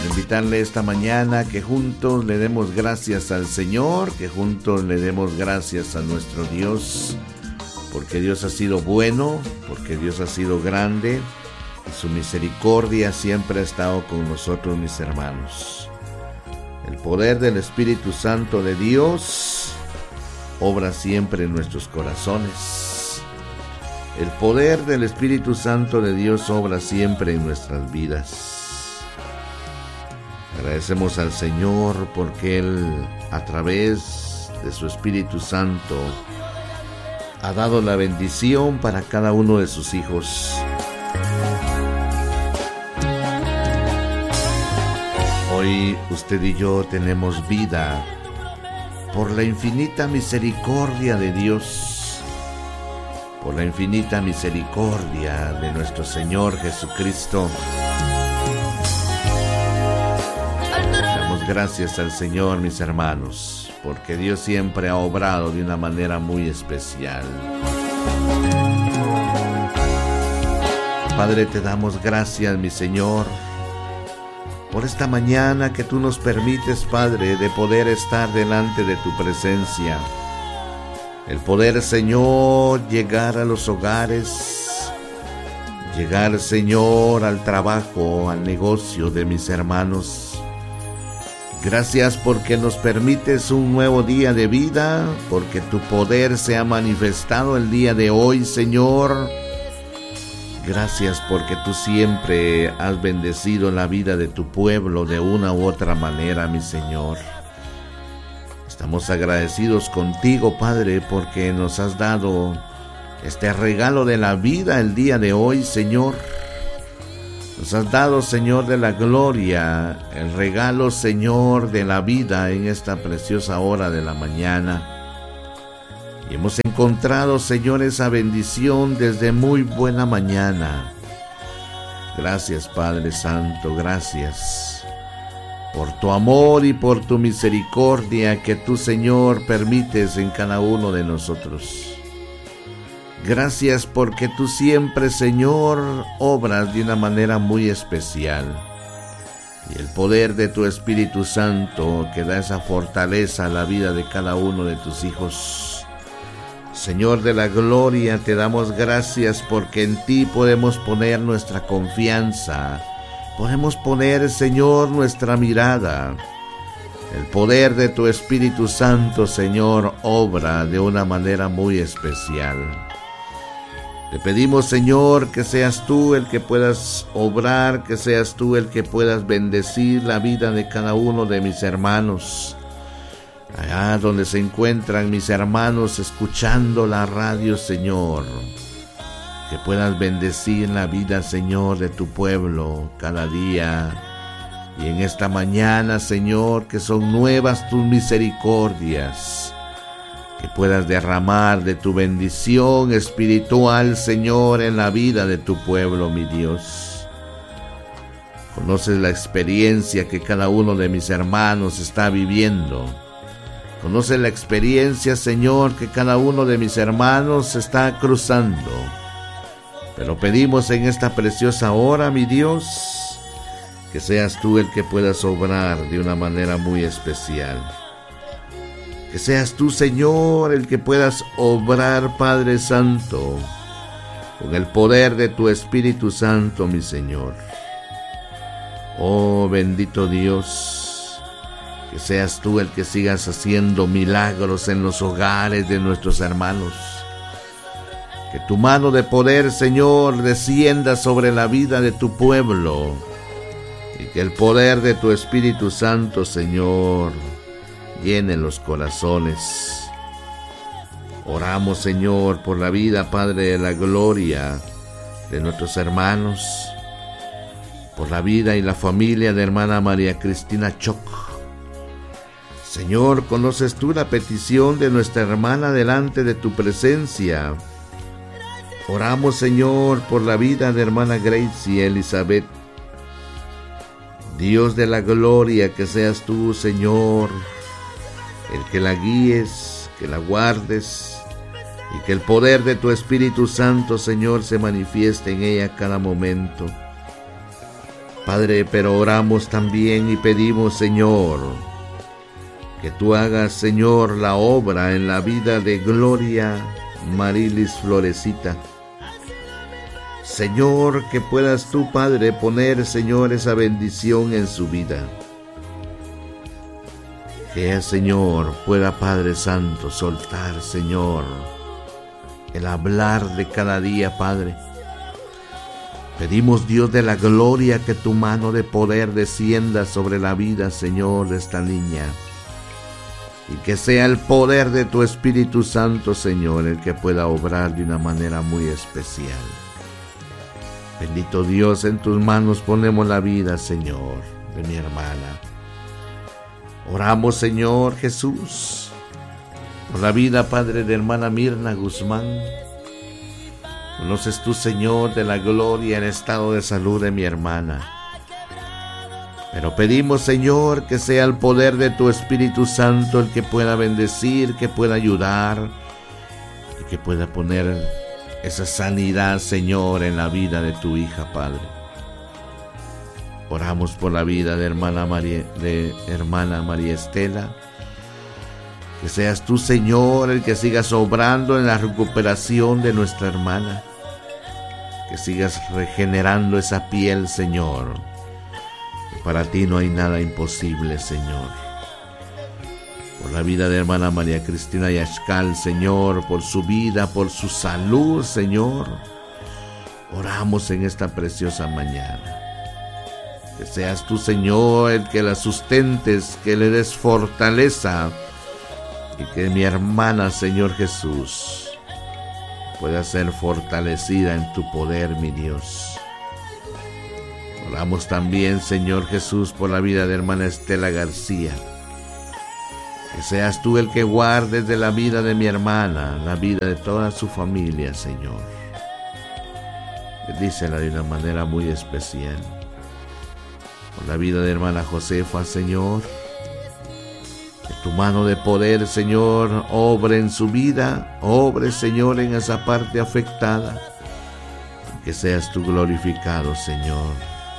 invitarle esta mañana que juntos le demos gracias al Señor, que juntos le demos gracias a nuestro Dios, porque Dios ha sido bueno, porque Dios ha sido grande, y su misericordia siempre ha estado con nosotros, mis hermanos. El poder del Espíritu Santo de Dios obra siempre en nuestros corazones. El poder del Espíritu Santo de Dios obra siempre en nuestras vidas. Agradecemos al Señor porque Él, a través de su Espíritu Santo, ha dado la bendición para cada uno de sus hijos. Hoy usted y yo tenemos vida por la infinita misericordia de Dios, por la infinita misericordia de nuestro Señor Jesucristo. Damos gracias al Señor, mis hermanos, porque Dios siempre ha obrado de una manera muy especial. Padre, te damos gracias, mi Señor, por esta mañana que tú nos permites, Padre, de poder estar delante de tu presencia. El poder, Señor, llegar a los hogares, llegar, Señor, al trabajo, al negocio de mis hermanos. Gracias porque nos permites un nuevo día de vida, porque tu poder se ha manifestado el día de hoy, Señor. Gracias porque tú siempre has bendecido la vida de tu pueblo de una u otra manera, mi Señor. Estamos agradecidos contigo, Padre, porque nos has dado este regalo de la vida el día de hoy, Señor. Nos has dado, Señor de la gloria, el regalo, Señor, de la vida en esta preciosa hora de la mañana. Y hemos encontrado, Señor, esa bendición desde muy buena mañana. Gracias, Padre Santo, gracias por tu amor y por tu misericordia que tú, Señor, permites en cada uno de nosotros. Gracias porque tú siempre, Señor, obras de una manera muy especial. Y el poder de tu Espíritu Santo que da esa fortaleza a la vida de cada uno de tus hijos. Señor de la gloria, te damos gracias porque en ti podemos poner nuestra confianza. Podemos poner, Señor, nuestra mirada. El poder de tu Espíritu Santo, Señor, obra de una manera muy especial. Te pedimos, Señor, que seas tú el que puedas obrar, que seas tú el que puedas bendecir la vida de cada uno de mis hermanos. Allá donde se encuentran mis hermanos escuchando la radio, Señor, que puedas bendecir la vida, Señor, de tu pueblo cada día. Y en esta mañana, Señor, que son nuevas tus misericordias, que puedas derramar de tu bendición espiritual, Señor, en la vida de tu pueblo, mi Dios. Conoces la experiencia que cada uno de mis hermanos está viviendo. Conoce la experiencia, Señor, que cada uno de mis hermanos está cruzando. Pero pedimos en esta preciosa hora, mi Dios, que seas tú el que puedas obrar de una manera muy especial. Que seas tú, Señor, el que puedas obrar, Padre Santo, con el poder de tu Espíritu Santo, mi Señor. Oh, bendito Dios. Que seas tú el que sigas haciendo milagros en los hogares de nuestros hermanos. Que tu mano de poder, Señor, descienda sobre la vida de tu pueblo. Y que el poder de tu Espíritu Santo, Señor, llene los corazones. Oramos, Señor, por la vida, Padre de la gloria, de nuestros hermanos. Por la vida y la familia de hermana María Cristina Choc. Señor, conoces tú la petición de nuestra hermana delante de tu presencia. Oramos, Señor, por la vida de hermana Gracie Elizabeth. Dios de la gloria, que seas tú, Señor, el que la guíes, que la guardes, y que el poder de tu Espíritu Santo, Señor, se manifieste en ella a cada momento. Padre, pero oramos también y pedimos, Señor, que tú hagas, Señor, la obra en la vida de Gloria Marilis Florecita. Señor, que puedas tú, Padre, poner, Señor, esa bendición en su vida. Que el Señor pueda, Padre Santo, soltar, Señor, el hablar de cada día, Padre. Pedimos, Dios de la gloria, que tu mano de poder descienda sobre la vida, Señor, de esta niña. Y que sea el poder de tu Espíritu Santo, Señor, el que pueda obrar de una manera muy especial. Bendito Dios, en tus manos ponemos la vida, Señor, de mi hermana. Oramos, Señor Jesús, por la vida, Padre, de hermana Mirna Guzmán. Conoces tú, Señor, de la gloria, el estado de salud de mi hermana. Pero pedimos, Señor, que sea el poder de tu Espíritu Santo el que pueda bendecir, que pueda ayudar y que pueda poner esa sanidad, Señor, en la vida de tu hija, Padre. Oramos por la vida de hermana María Estela. Que seas tú, Señor, el que sigas obrando en la recuperación de nuestra hermana. Que sigas regenerando esa piel, Señor. Para ti no hay nada imposible, Señor. Por la vida de hermana María Cristina Yaxcal, Señor, por su vida, por su salud, Señor. Oramos en esta preciosa mañana. Que seas tú, Señor, el que la sustentes, que le des fortaleza y que mi hermana, Señor Jesús, pueda ser fortalecida en tu poder, mi Dios. Oramos también, Señor Jesús, por la vida de hermana Estela García. Que seas tú el que guardes de la vida de mi hermana, la vida de toda su familia, Señor. Bendícela de una manera muy especial. Por la vida de hermana Josefa, Señor. Que tu mano de poder, Señor, obre en su vida, obre, Señor, en esa parte afectada. Que seas tú glorificado, Señor.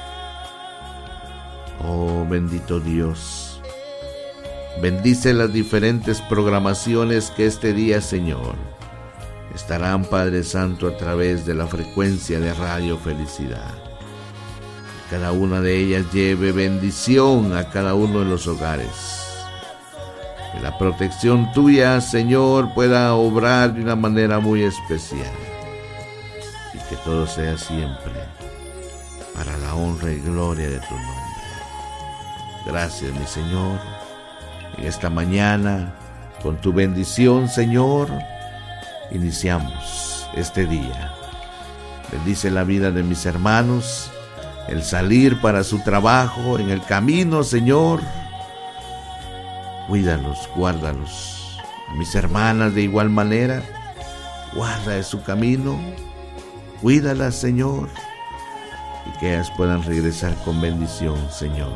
Oh, bendito Dios. Bendice las diferentes programaciones que este día, Señor, estarán, Padre Santo, a través de la frecuencia de Radio Felicidad. Cada una de ellas lleve bendición a cada uno de los hogares. Que la protección tuya, Señor, pueda obrar de una manera muy especial. Y que todo sea siempre para la honra y gloria de tu nombre. Gracias, mi Señor. En esta mañana, con tu bendición, Señor, iniciamos este día. Bendice la vida de mis hermanos, el salir para su trabajo, en el camino, Señor. Cuídalos, guárdalos. A mis hermanas de igual manera, guarda de su camino, cuídalas, Señor, y que ellas puedan regresar con bendición, Señor.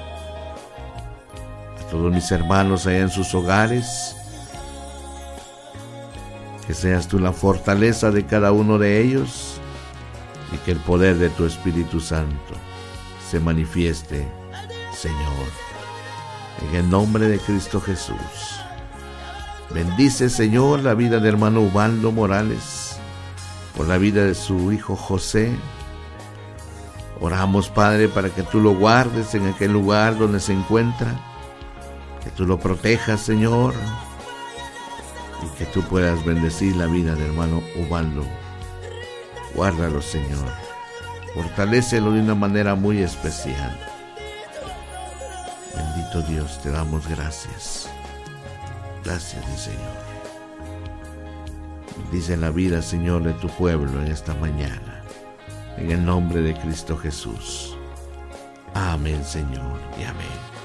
A todos mis hermanos allá en sus hogares, que seas tú la fortaleza de cada uno de ellos y que el poder de tu Espíritu Santo se manifieste, Señor. En el nombre de Cristo Jesús. Bendice, Señor, la vida de hermano Ubaldo Morales, por la vida de su hijo José. Oramos, Padre, para que tú lo guardes en aquel lugar donde se encuentra, que tú lo protejas, Señor, y que tú puedas bendecir la vida de hermano Ubaldo. Guárdalo, Señor. Fortalécelo de una manera muy especial. Bendito Dios, te damos gracias. Gracias, mi Señor. Bendice la vida, Señor, de tu pueblo en esta mañana. En el nombre de Cristo Jesús. Amén, Señor, y amén.